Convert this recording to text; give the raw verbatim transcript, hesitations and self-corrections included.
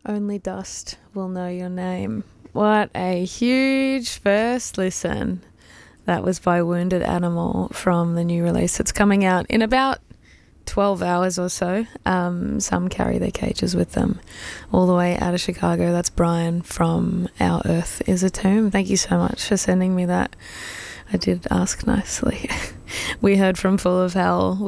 Only Dust Will Know Your Name. What a huge first listen. That was by Wounded Animal from the new release. It's coming out in about twelve hours or so. Um, some carry their cages with them all the way out of Chicago. That's Brian from Our Earth Is a Tomb. Thank you so much for sending me that. I did ask nicely. We heard from Full of Hell